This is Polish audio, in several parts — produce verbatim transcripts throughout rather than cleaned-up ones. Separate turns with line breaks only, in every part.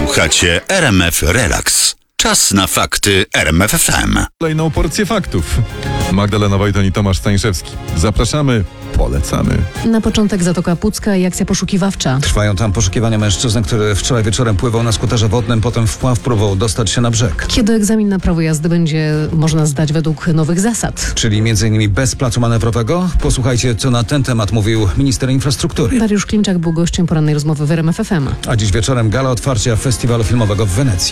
Słuchacie R M F Relax. Czas na fakty R M F F M.
Kolejną porcję faktów. Magdalena Wojton i Tomasz Stańszewski. Zapraszamy, polecamy.
Na początek Zatoka Pucka i akcja poszukiwawcza.
Trwają tam poszukiwania mężczyzny, który wczoraj wieczorem pływał na skuterze wodnym, potem wpław próbował dostać się na brzeg.
Kiedy egzamin na prawo jazdy będzie można zdać według nowych zasad?
Czyli między innymi bez placu manewrowego? Posłuchajcie, co na ten temat mówił minister infrastruktury.
Dariusz Klimczak był gościem porannej rozmowy w R M F F M.
A dziś wieczorem gala otwarcia festiwalu filmowego w Wenecji.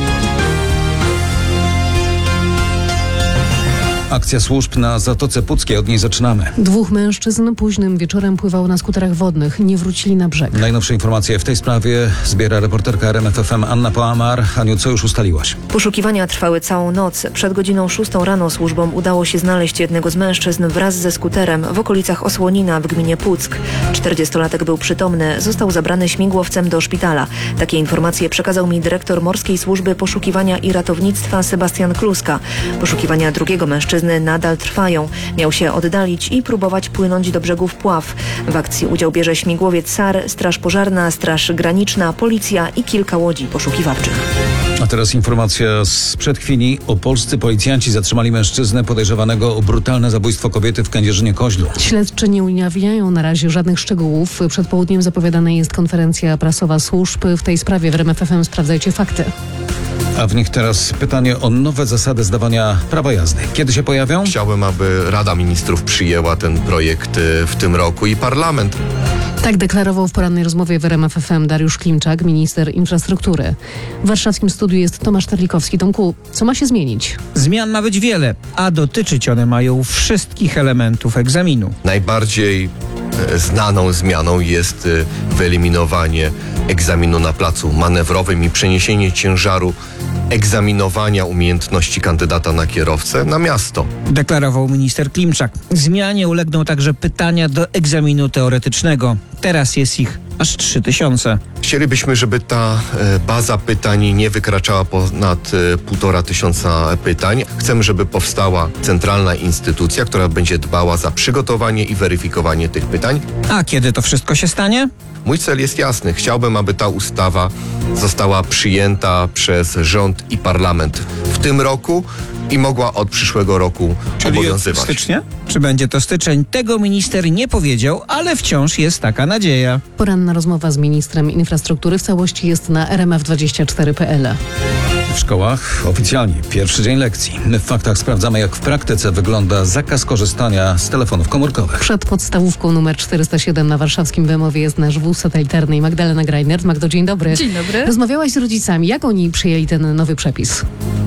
Akcja służb na Zatoce Puckiej, od niej zaczynamy.
Dwóch mężczyzn późnym wieczorem pływało na skuterach wodnych. Nie wrócili na brzeg.
Najnowsze informacje w tej sprawie zbiera reporterka R M F F M Anna Poamar. Aniu, co już ustaliłaś?
Poszukiwania trwały całą noc. Przed godziną szóstą rano służbom udało się znaleźć jednego z mężczyzn wraz ze skuterem w okolicach Osłonina w gminie Puck. czterdziestolatek był przytomny, został zabrany śmigłowcem do szpitala. Takie informacje przekazał mi dyrektor Morskiej Służby Poszukiwania i Ratownictwa Sebastian Kluska. Poszukiwania drugiego mężczyzny nadal trwają. Miał się oddalić i próbować płynąć do brzegu wpław. W akcji udział bierze śmigłowiec S A R, Straż Pożarna, Straż Graniczna, Policja i kilka łodzi poszukiwawczych.
A teraz informacja sprzed chwili. Opolscy policjanci zatrzymali mężczyznę podejrzewanego o brutalne zabójstwo kobiety w Kędzierzynie-Koźlu.
Śledczy nie ujawniają na razie żadnych szczegółów. Przed południem zapowiadana jest konferencja prasowa służb. W tej sprawie w R M F F M sprawdzajcie fakty.
A w nich teraz pytanie o nowe zasady zdawania prawa jazdy. Kiedy się pojawią?
Chciałbym, aby Rada Ministrów przyjęła ten projekt w tym roku i Parlament.
Tak deklarował w porannej rozmowie w R M F F M Dariusz Klimczak, minister infrastruktury. W warszawskim studiu jest Tomasz Terlikowski. Tomku, co ma się zmienić?
Zmian ma być wiele, a dotyczyć one mają wszystkich elementów egzaminu.
Najbardziej e, znaną zmianą jest e, wyeliminowanie egzaminu na placu manewrowym i przeniesienie ciężaru egzaminowania umiejętności kandydata na kierowcę na miasto.
Deklarował minister Klimczak. Zmianie ulegną także pytania do egzaminu teoretycznego. Teraz jest ich aż trzy tysiące.
Chcielibyśmy, żeby ta e, baza pytań nie wykraczała ponad e, półtora tysiąca pytań. Chcemy, żeby powstała centralna instytucja, która będzie dbała za przygotowanie i weryfikowanie tych pytań.
A kiedy to wszystko się stanie?
Mój cel jest jasny. Chciałbym, aby ta ustawa została przyjęta przez rząd i parlament w tym roku i mogła od przyszłego roku obowiązywać.
Stycznia? Czy będzie to styczeń? Tego minister nie powiedział, ale wciąż jest taka nadzieja.
Poranna rozmowa z ministrem infrastruktury w całości jest na r m f dwadzieścia cztery kropka p l.
W szkołach oficjalnie pierwszy dzień lekcji. My w faktach sprawdzamy, jak w praktyce wygląda zakaz korzystania z telefonów komórkowych.
Przed podstawówką numer czterysta siedem na warszawskim Bemowie jest nasz wóz satelitarny i Magdalena Grajnert. Magdo, dzień dobry.
Dzień dobry.
Rozmawiałaś z rodzicami. Jak oni przyjęli ten nowy przepis?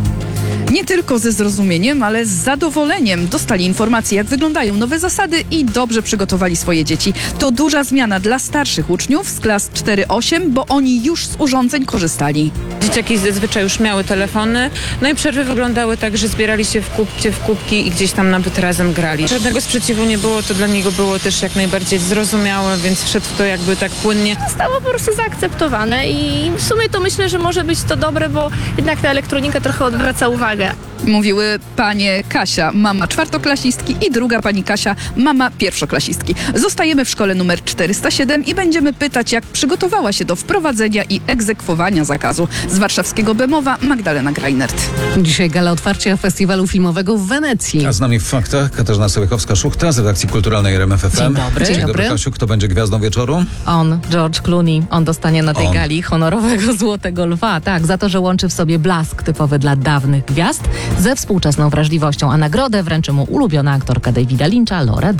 Nie tylko ze zrozumieniem, ale z zadowoleniem dostali informacje, jak wyglądają nowe zasady i dobrze przygotowali swoje dzieci. To duża zmiana dla starszych uczniów z klas cztery osiem, bo oni już z urządzeń korzystali.
Dzieciaki zazwyczaj już miały telefony, no i przerwy wyglądały tak, że zbierali się w kubcie, w kubki i gdzieś tam nawet razem grali. Żadnego sprzeciwu nie było, to dla niego było też jak najbardziej zrozumiałe, więc wszedł w to jakby tak płynnie.
Zostało po prostu zaakceptowane i w sumie to myślę, że może być to dobre, bo jednak ta elektronika trochę odwraca uwagę.
Mówiły panie Kasia, mama czwartoklasistki i druga pani Kasia, mama pierwszoklasistki. Zostajemy w szkole numer czterysta siedem i będziemy pytać, jak przygotowała się do wprowadzenia i egzekwowania zakazu. Z warszawskiego Bemowa Magdalena Grajnert.
Dzisiaj gala otwarcia festiwalu filmowego w Wenecji.
A z nami w faktach Katarzyna Sołykowska-Szuchta z redakcji kulturalnej R M F F M.
Dzień dobry.
Dzień
Dzień
dobry,
dobry.
Kasiu. Kto będzie gwiazdą wieczoru?
On, George Clooney, on dostanie na tej
On.
gali honorowego Złotego Lwa, tak, za to, że łączy w sobie blask typowy dla dawnych gwiazd ze współczesną wrażliwością, a nagrodę wręczy mu ulubiona aktorka Davida Lyncha, Laura